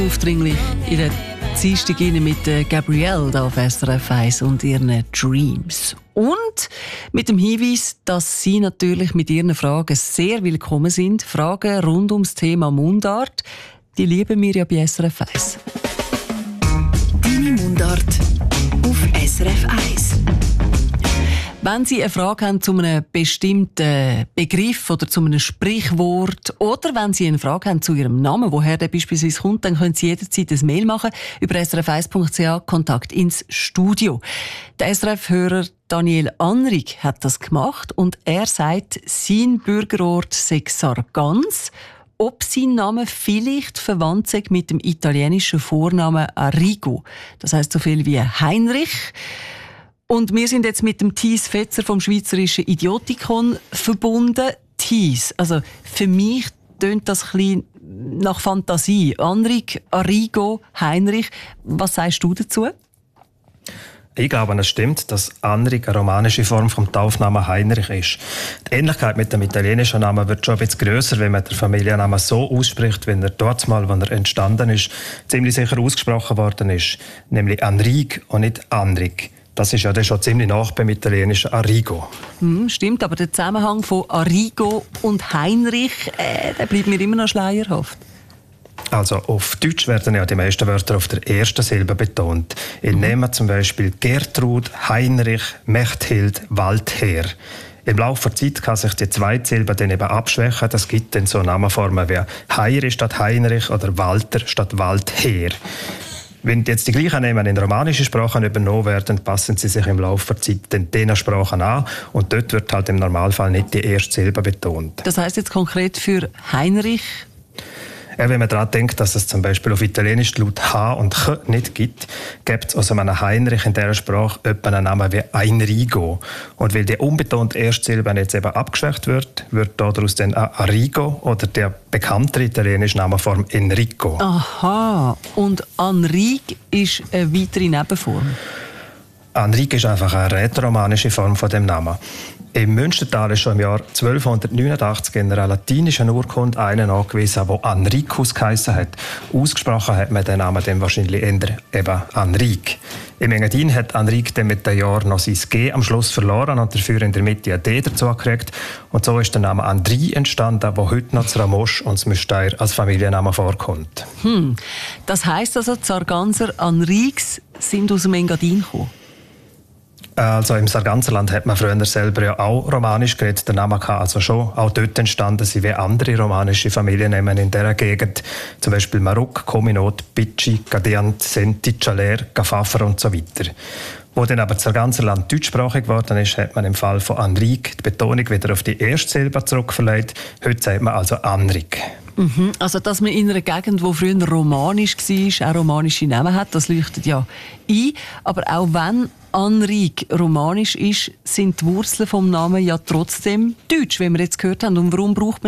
Aufdringlich in der Dienstag mit Gabrielle auf SRF 1 und ihren Dreams. Und mit dem Hinweis, dass Sie natürlich mit Ihren Fragen sehr willkommen sind. Fragen rund ums Thema Mundart, die lieben wir ja bei SRF 1. Deine Mundart auf SRF 1. Wenn Sie eine Frage haben zu einem bestimmten Begriff oder zu einem Sprichwort oder wenn Sie eine Frage haben zu Ihrem Namen, woher der beispielsweise kommt, dann können Sie jederzeit ein Mail machen über srf1.ch Kontakt ins Studio. Der SRF-Hörer Daniel Anrig hat das gemacht und er sagt, sein Bürgerort sei Sargans, ob sein Name vielleicht verwandt sei mit dem italienischen Vornamen Arrigo. Das heisst so viel wie Heinrich. Und wir sind jetzt mit dem Thies Fetzer vom Schweizerischen Idiotikon verbunden. Thies, also für mich tönt das ein bisschen nach Fantasie. Anrig, Arrigo, Heinrich, was sagst du dazu? Ich glaube, es stimmt, dass Anrig eine romanische Form vom Taufnamen Heinrich ist. Die Ähnlichkeit mit dem italienischen Namen wird schon ein bisschen grösser, wenn man den Familiennamen so ausspricht, wenn er dort mal, wann er entstanden ist, ziemlich sicher ausgesprochen worden ist. Nämlich Anrig und nicht Anrig. Das ist ja dann schon ziemlich nah beim italienischen Arrigo. Stimmt, aber der Zusammenhang von Arrigo und Heinrich, der bleibt mir immer noch schleierhaft. Also auf Deutsch werden ja die meisten Wörter auf der ersten Silbe betont. Ich nehme zum Beispiel Gertrud, Heinrich, Mechthild, Waldherr. Im Laufe der Zeit kann sich die Zweitsilbe dann eben abschwächen. Das gibt dann so Namenformen wie Heiri statt Heinrich oder Walter statt Waldherr. Wenn jetzt die gleichen Namen in romanische Sprachen übernommen werden, passen sie sich im Laufe der Zeit den Sprachen an und dort wird halt im Normalfall nicht die erste Silbe betont. Das heisst jetzt konkret für Heinrich? Wenn man daran denkt, dass es zum Beispiel auf Italienisch die Laut H und Ch nicht gibt, gibt es aus einem Heinrich in dieser Sprache etwa einen Namen wie Einrigo. Und weil die unbetonte Erstsilbe jetzt eben abgeschwächt wird daraus dann Arrigo oder der bekanntere italienische Namenform Enrico. Aha, und Anrig ist eine weitere Nebenform? Anrig ist einfach eine rätoromanische Form von dem Namen. Im Münstertal ist schon im Jahr 1289 in einer latinischen Urkunde einen angewiesen, der Anricus geheissen hat. Ausgesprochen hat man den Namen dann wahrscheinlich eher eben Anrig. Im Engadin hat Anrig dann mit den Jahren noch sein G am Schluss verloren und dafür in der Mitte ein D dazu gekriegt. Und so ist der Name Andri entstanden, der heute noch zu Ramosch und zu Müstair als Familienname vorkommt. Das heisst also, die Sarganser Anrigs sind aus dem Engadin gekommen? Also im Sarganserland hat man früher selber ja auch romanisch geredet. Der Name kann also schon auch dort entstanden sein, wie andere romanische Familiennamen in dieser Gegend. Zum Beispiel Maruk, Kominot, Pitschi, Gadiant, Senti, Chaler, Gafafer und so weiter. Wo dann aber das Sarganserland deutschsprachig geworden ist, hat man im Fall von Anrig die Betonung wieder auf die erste Silbe zurückverlegt. Heute sagt man also Anrig. Also, dass man in einer Gegend, die früher romanisch war, auch romanische Namen hat, das leuchtet ja ein. Aber auch wenn Anrig romanisch ist, sind die Wurzeln vom Namen ja trotzdem deutsch, wie wir jetzt gehört haben. Und warum braucht man